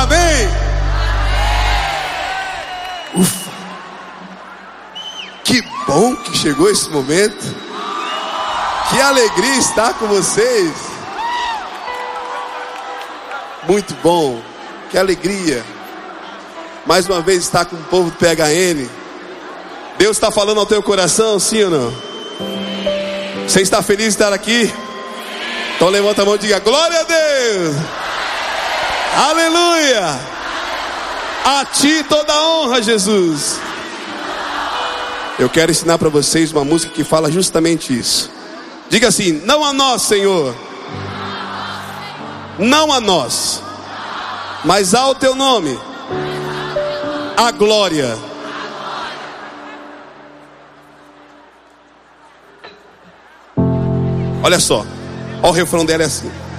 Amém? Ufa! Que bom que chegou esse momento. Que alegria estar com vocês. Muito bom. Que alegria. Mais uma vez estar com o povo do PHN. Deus está falando ao teu coração, sim ou não? Você está feliz de estar aqui? Então levanta a mão e diga: glória a Deus. Aleluia. A ti toda a honra, Jesus. Eu quero ensinar para vocês uma música que fala justamente isso. Diga assim: não a nós, Senhor, não a nós, mas ao teu nome a glória. Olha só, o refrão dela é assim: